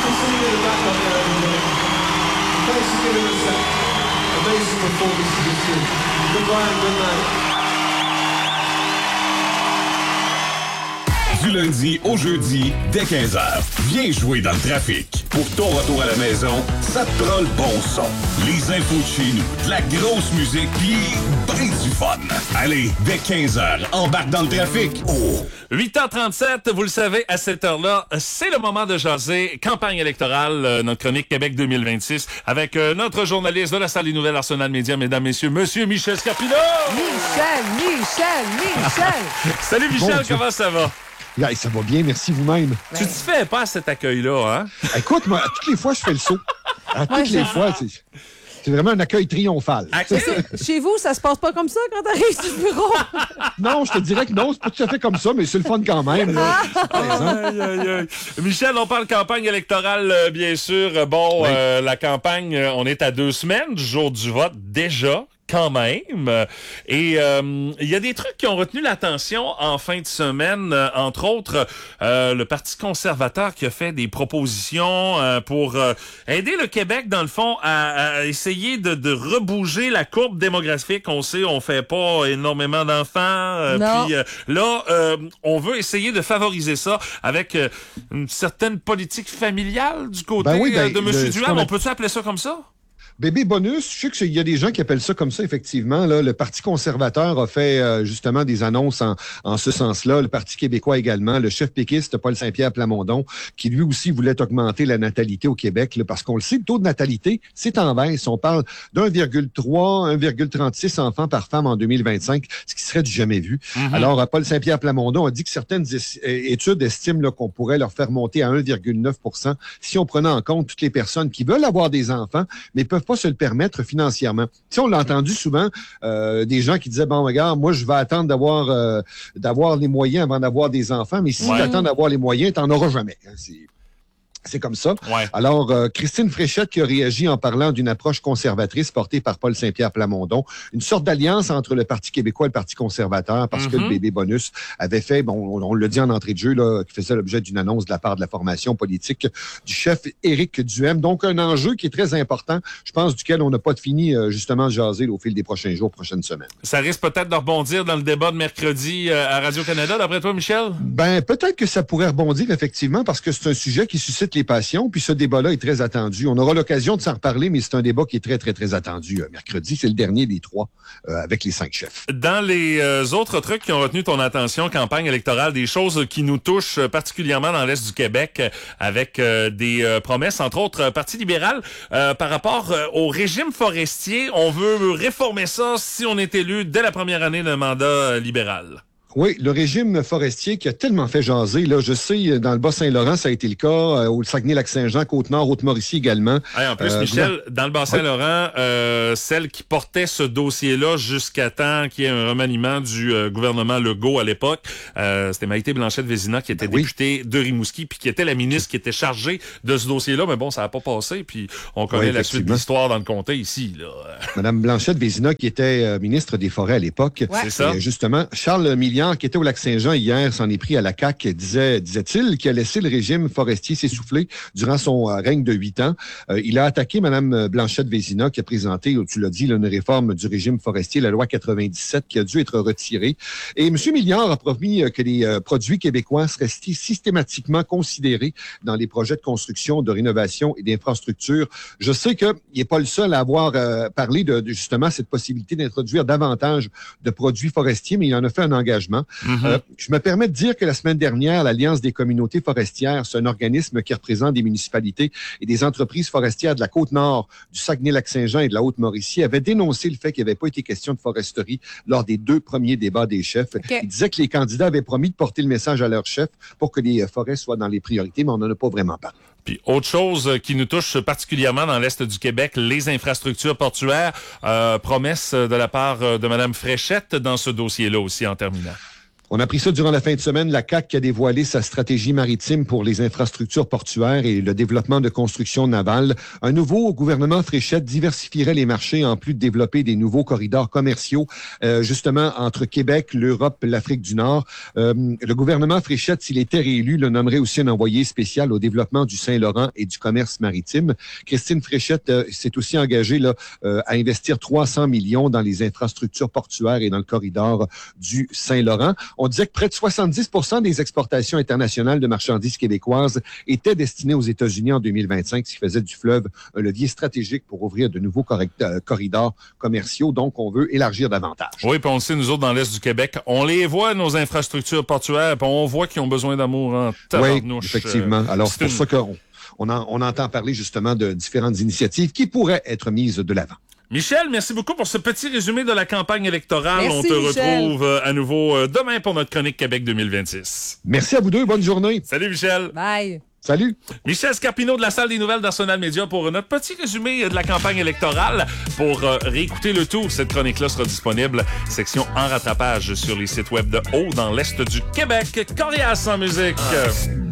for sitting in the back up there, everybody. Thanks for giving us that amazing performance to this tune. Goodbye and good night. Du lundi au jeudi, dès 15h. Viens jouer dans le trafic. Pour ton retour à la maison, ça te prend le bon son. Les infos de chez nous, de la grosse musique, pis ben du fun. Allez, dès 15h, embarque dans le trafic. 8h37, vous le savez, à cette heure-là, c'est le moment de jaser campagne électorale, notre chronique Québec 2026, avec notre journaliste de la salle des nouvelles Arsenal Média, mesdames, messieurs, monsieur Michel Scapino! Michel! Salut Michel, comment ça va? Yeah, ça va bien, merci vous-même. Tu te fais pas à cet accueil-là, hein? Écoute, moi, à toutes les fois, je fais le saut. À toutes les fois, c'est vraiment un accueil triomphal. Chez vous, ça se passe pas comme ça quand t'arrives sur le bureau? Non, je te dirais que non, c'est pas tout à fait comme ça, mais c'est le fun quand même. Là. Aïe, aïe, aïe. Michel, on parle campagne électorale, bien sûr. Bon, oui. La campagne, on est à 2 semaines du jour du vote déjà. Quand même. Et il y a des trucs qui ont retenu l'attention en fin de semaine, entre autres le Parti conservateur qui a fait des propositions pour aider le Québec, dans le fond, à essayer de rebouger la courbe démographique. On sait, on fait pas énormément d'enfants. Puis là, on veut essayer de favoriser ça avec une certaine politique familiale du côté de M. Duham. On peut-tu appeler ça comme ça? Bébé bonus, je sais qu'il y a des gens qui appellent ça comme ça, effectivement. Là, le Parti conservateur a fait justement des annonces en ce sens-là. Le Parti québécois également. Le chef péquiste, Paul Saint-Pierre Plamondon, qui lui aussi voulait augmenter la natalité au Québec, là, parce qu'on le sait, le taux de natalité, c'est en baisse. On parle d'1,3, 1,36 enfants par femme en 2025, ce qui serait du jamais vu. Mm-hmm. Alors, Paul Saint-Pierre Plamondon a dit que certaines études estiment là, qu'on pourrait leur faire monter à 1,9 % si on prenait en compte toutes les personnes qui veulent avoir des enfants, mais peuvent pas se le permettre financièrement. Si on l'a entendu souvent, des gens qui disaient, bon, regarde, moi, je vais attendre d'avoir les moyens avant d'avoir des enfants, mais si tu attends d'avoir les moyens, t'en auras jamais. Hein, c'est comme ça. Ouais. Alors, Christine Fréchette qui a réagi en parlant d'une approche conservatrice portée par Paul Saint-Pierre Plamondon, une sorte d'alliance entre le Parti québécois et le Parti conservateur, parce que le bébé bonus avait fait, bon, on le dit en entrée de jeu, là, qui faisait l'objet d'une annonce de la part de la formation politique du chef Éric Duhem. Donc, un enjeu qui est très important, je pense, duquel on n'a pas fini, justement, de jaser là, au fil des prochains jours, prochaines semaines. Ça risque peut-être de rebondir dans le débat de mercredi à Radio-Canada, d'après toi, Michel? Ben, peut-être que ça pourrait rebondir, effectivement, parce que c'est un sujet qui suscite les passions, puis ce débat-là est très attendu. On aura l'occasion de s'en reparler, mais c'est un débat qui est très, très, très attendu. Mercredi, c'est le dernier des 3 avec les 5 chefs. Dans les autres trucs qui ont retenu ton attention, campagne électorale, des choses qui nous touchent particulièrement dans l'Est du Québec, avec des promesses, entre autres, Parti libéral, par rapport au régime forestier. On veut réformer ça si on est élu dès la première année d'un mandat libéral. Oui, le régime forestier qui a tellement fait jaser. Là, je sais, dans le Bas-Saint-Laurent, ça a été le cas. Au Saguenay-Lac-Saint-Jean, Côte-Nord, Haute-Mauricie également. En plus, Michel, dans le Bas-Saint-Laurent, celle qui portait ce dossier-là jusqu'à temps qu'il y ait un remaniement du gouvernement Legault à l'époque, c'était Maïté Blanchette-Vézina qui était députée de Rimouski, puis qui était la ministre qui était chargée de ce dossier-là. Mais bon, ça n'a pas passé, puis on connaît la suite de l'histoire dans le comté ici. Là. Madame Blanchette-Vézina, qui était ministre des Forêts à l'époque. Ouais. C'est ça. Justement, Charles Milliard, qui était au Lac-Saint-Jean hier, s'en est pris à la CAQ, disait-il, qui a laissé le régime forestier s'essouffler durant son règne de 8 ans. Il a attaqué Mme Blanchette-Vézina, qui a présenté, tu l'as dit, une réforme du régime forestier, la loi 97, qui a dû être retirée. Et M. Milliard a promis que les produits québécois seraient systématiquement considérés dans les projets de construction, de rénovation et d'infrastructure. Je sais qu'il n'est pas le seul à avoir parlé de justement cette possibilité d'introduire davantage de produits forestiers, mais il en a fait un engagement. Je me permets de dire que la semaine dernière, l'Alliance des communautés forestières, c'est un organisme qui représente des municipalités et des entreprises forestières de la Côte-Nord, du Saguenay-Lac-Saint-Jean et de la Haute-Mauricie, avait dénoncé le fait qu'il n'y avait pas été question de foresterie lors des 2 premiers débats des chefs. Okay. Ils disaient que les candidats avaient promis de porter le message à leurs chefs pour que les forêts soient dans les priorités, mais on n'en a pas vraiment parlé. Puis autre chose qui nous touche particulièrement dans l'Est du Québec, les infrastructures portuaires, promesse de la part de Mme Fréchette dans ce dossier-là aussi en terminant. On a appris ça durant la fin de semaine. La CAQ qui a dévoilé sa stratégie maritime pour les infrastructures portuaires et le développement de constructions navales. Un nouveau gouvernement Fréchette diversifierait les marchés en plus de développer des nouveaux corridors commerciaux, justement entre Québec, l'Europe, l'Afrique du Nord. Le gouvernement Fréchette, s'il était réélu, le nommerait aussi un envoyé spécial au développement du Saint-Laurent et du commerce maritime. Christine Fréchette s'est aussi engagée là, à investir 300 millions dans les infrastructures portuaires et dans le corridor du Saint-Laurent. On disait que près de 70% des exportations internationales de marchandises québécoises étaient destinées aux États-Unis en 2025, ce qui faisait du fleuve un levier stratégique pour ouvrir de nouveaux corridors commerciaux. Donc, on veut élargir davantage. Oui, puis on le sait, nous autres, dans l'Est du Québec, on les voit, nos infrastructures portuaires, puis on voit qu'ils ont besoin d'amour en tabarnouche. Oui, effectivement. Alors, c'est pour ça qu'on entend parler justement de différentes initiatives qui pourraient être mises de l'avant. Michel, merci beaucoup pour ce petit résumé de la campagne électorale. Merci, on te Michel. retrouve à nouveau demain pour notre chronique Québec 2026. Merci à vous deux. Bonne journée. Salut, Michel. Bye. Salut. Michel Scarpino de la salle des nouvelles d'Arsenal Média pour notre petit résumé de la campagne électorale. Pour réécouter le tout, cette chronique-là sera disponible, section en rattrapage sur les sites web de Haut dans l'Est du Québec. Corias en musique.